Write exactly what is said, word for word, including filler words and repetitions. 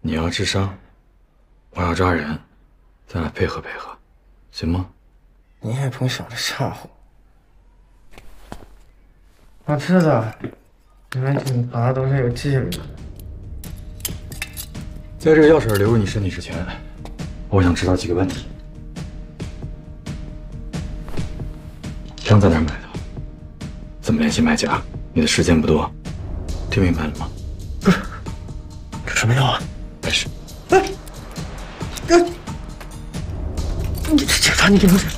你要治伤，我要抓人，咱俩配合配合，行吗？ 你也甭想着吓唬我。好吃的，你们警察都是有纪律的。 在这个钥匙流入你身体之前，我想知道几个问题：枪在哪儿买的？怎么联系买家？你的时间不多，听明白了吗？ 不是，这什么药啊？ 没事。 哎，哎，你警察，你给我点。